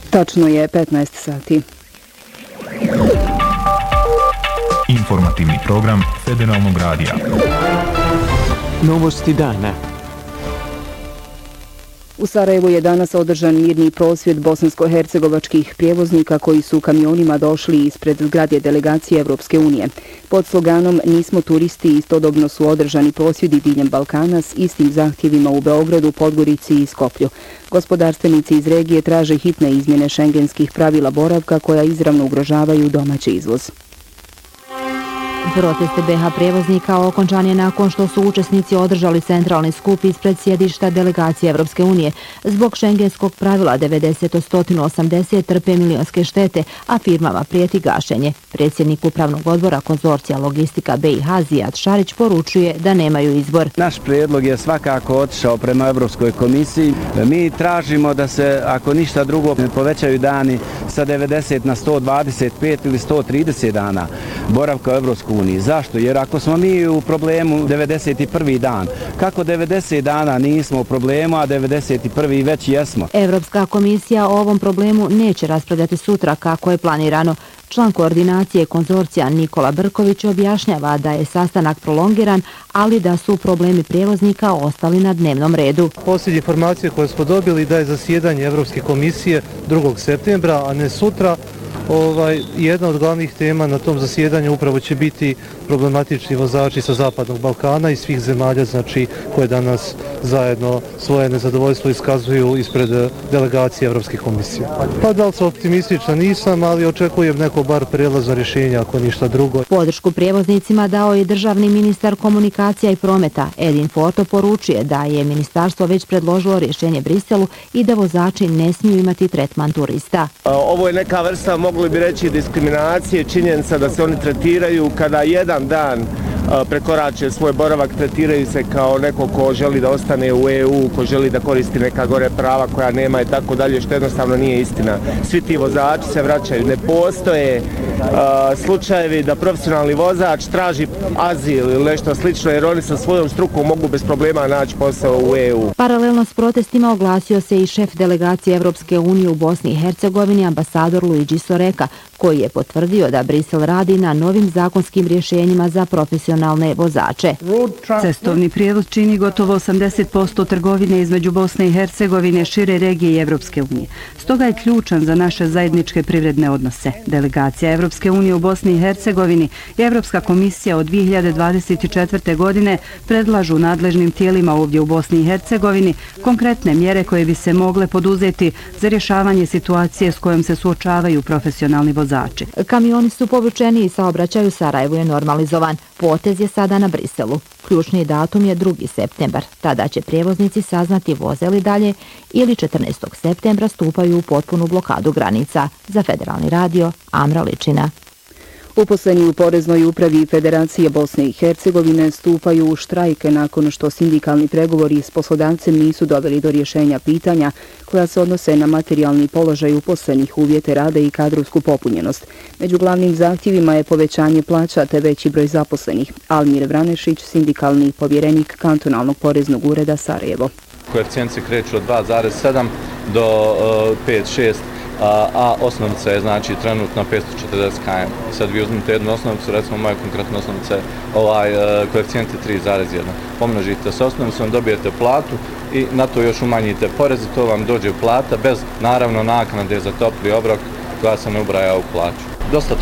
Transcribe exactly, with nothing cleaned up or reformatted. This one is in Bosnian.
Tačno je petnaest sati. Informativni program Federalnog radija. Novosti dana. U Sarajevu je danas održan mirni prosvjed bosansko-hercegovačkih prijevoznika koji su kamionima došli ispred zgrade delegacije Evropske unije. Pod sloganom "Nismo turisti" istodobno su održani prosvjedi diljem Balkana s istim zahtjevima u Beogradu, Podgorici i Skoplju. Gospodarstvenici iz regije traže hitne izmjene šengenskih pravila boravka koja izravno ugrožavaju domaći izvoz. Proteste be ha prijevoznika okončan je nakon što su učesnici održali centralni skup ispred sjedišta delegacije Evropske unije. Zbog šengenskog pravila devedeset od sto osamdeset trpe milionske štete, a firmama prijeti gašenje. Predsjednik upravnog odbora konzorcija Logistika be i ha Zijad Šarić poručuje da nemaju izbor. Naš prijedlog je svakako otišao prema Evropskoj komisiji. Mi tražimo da se, ako ništa drugo, povećaju dani sa devedeset na sto dvadeset pet ili sto trideset dana boravka u Evropskoj uniji. Zašto? Jer ako smo mi u problemu devedeset prvi dan, kako devedeset dana nismo u problemu, a devedeset prvi već jesmo? Evropska komisija o ovom problemu neće raspravljati sutra kako je planirano. Član koordinacije konzorcija Nikola Brković objašnjava da je sastanak prolongiran, ali da su problemi prijevoznika ostali na dnevnom redu. Posljednje informacije koje smo dobili da je zasjedanje Evropske komisije drugog septembra, a ne sutra. Ovaj, jedna od glavnih tema na tom zasjedanju upravo će biti problematični vozači sa Zapadnog Balkana i svih zemalja, znači, koje danas zajedno svoje nezadovoljstvo iskazuju ispred delegacije Evropske komisije. Pa da li sam optimističan? Nisam, ali očekujem neko bar prijelazno rješenje, ako ništa drugo. Podršku prijevoznicima dao je državni ministar komunikacija i prometa. Edin Forto poručuje da je ministarstvo već predložilo rješenje Briselu i da vozači ne smiju imati tretman turista. Ovo je neka vrsta, mogli bi reći, diskriminacije, činjenica da se oni tretiraju kada jedan dan prekorače svoj boravak, tretiraju se kao neko ko želi da ostane u E U, ko želi da koristi neka gore prava koja nema i tako dalje, što jednostavno nije istina. Svi ti vozači se vraćaju. Ne postoje uh, slučajevi da profesionalni vozač traži azil ili nešto slično, jer oni sa svojom strukom mogu bez problema naći posao u E U. Paralelno s protestima oglasio se i šef delegacije Evropske unije u Bosni i Hercegovini, ambasador Luigi Soreka, koji je potvrdio da Brisel radi na novim zakonskim rješenjima za profesionalne vozače. Cestovni prijevoz čini gotovo osamdeset posto trgovine između Bosne i Hercegovine, šire regije i Evropske unije. Stoga je ključan za naše zajedničke privredne odnose. Delegacija Evropske unije u Bosni i Hercegovini i Evropska komisija od dvije hiljade dvadeset četvrte. godine predlažu nadležnim tijelima ovdje u Bosni i Hercegovini konkretne mjere koje bi se mogle poduzeti za rješavanje situacije s kojom se suočavaju profesionalni vozači. Kamioni su povučeni i saobraćaj u Sarajevu je normalizovan. Potez je sada na Briselu. Ključni datum je drugi septembar. Tada će prijevoznici saznati voze li dalje ili četrnaestog septembra stupaju u potpunu blokadu granica. Za Federalni radio, Amra Ličina. Uposleni u Poreznoj upravi Federacije Bosne i Hercegovine stupaju u štrajke nakon što sindikalni pregovori s poslodavcem nisu doveli do rješenja pitanja koja se odnose na materijalni položaj uposlenih, uvjete rada i kadrovsku popunjenost. Među glavnim zahtjevima je povećanje plaća te veći broj zaposlenih. Almir Vranešić, sindikalni povjerenik kantonalnog poreznog ureda Sarajevo. Koeficijenti kreću od dva zarez sedam do pet šest. A, a osnovica je znači trenutno petsto četrdeset kilometara. Sad vi uzmete jednu osnovicu, recimo moja konkretna osnovica je ovaj, koeficijent je tri zarez jedan. Pomnožite s osnovicom, dobijete platu i na to još umanjite porez i to vam dođe plata bez naravno naknade za topli obrok koja se ne ubraja u plaću. Dosta